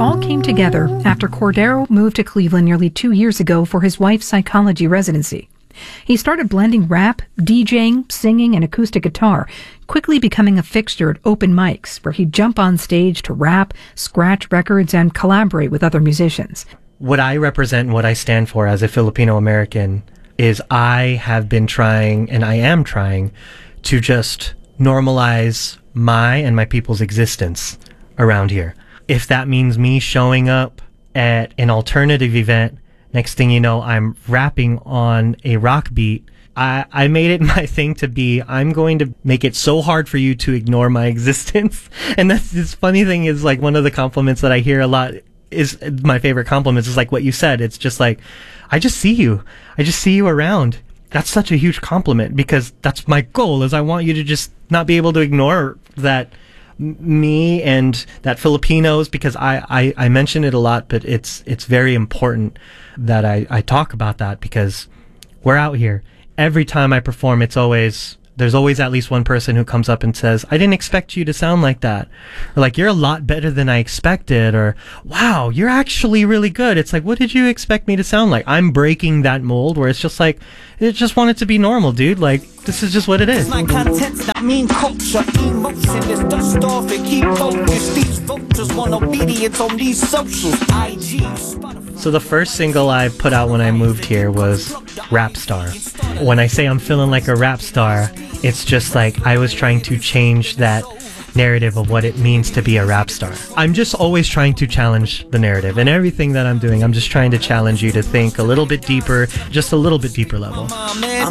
all came together after Cordero moved to Cleveland nearly 2 years ago for his wife's psychology residency. He started blending rap, DJing, singing, and acoustic guitar, quickly becoming a fixture at open mics where he'd jump on stage to rap, scratch records, and collaborate with other musicians. What I represent and what I stand for as a Filipino American is I have been trying, and I am trying, to just normalize my and my people's existence around here. If that means me showing up at an alternative event, next thing you know, I'm rapping on a rock beat. I made it my thing to be, I'm going to make it so hard for you to ignore my existence. And that's this funny thing is, like, one of the compliments that I hear a lot is my favorite compliments is like what you said. It's just like, I just see you. I just see you around. That's such a huge compliment, because that's my goal, is I want you to just not be able to ignore that me and that Filipinos, because I mention it a lot, but it's very important that I talk about that, because we're out here. Every time I perform, there's always at least one person who comes up and says, I didn't expect you to sound like that. Or like, you're a lot better than I expected. Or, wow, you're actually really good. It's like, what did you expect me to sound like? I'm breaking that mold where it's just like, I just want it to be normal, dude. Like, this is just what it is. My content's not mean culture, emotion is dust off and keep focused. These vultures want obedience on these socials, IG, Spotify. So the first single I put out when I moved here was Rap Star. When I say I'm feeling like a rap star, it's just like I was trying to change that narrative of what it means to be a rap star. I'm just always trying to challenge the narrative, and everything that I'm doing, I'm just trying to challenge you to think a little bit deeper, just a little bit deeper level.